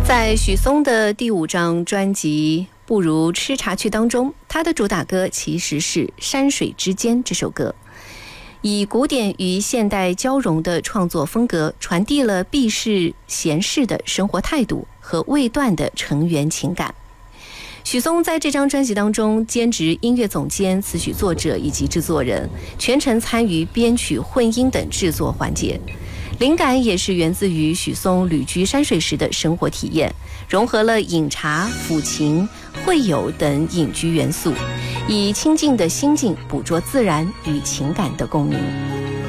在许嵩的第5张专辑《不如吃茶去》当中，他的主打歌其实是《山水之间》这首歌，以古典与现代交融的创作风格，传递了避世闲适的生活态度和未断的成员情感。许嵩在这张专辑当中兼职音乐总监、词曲作者以及制作人，全程参与编曲、混音等制作环节。灵感也是源自于许嵩旅居山水时的生活体验，融合了饮茶、抚琴、会友等隐居元素，以清静的心境捕捉自然与情感的共鸣。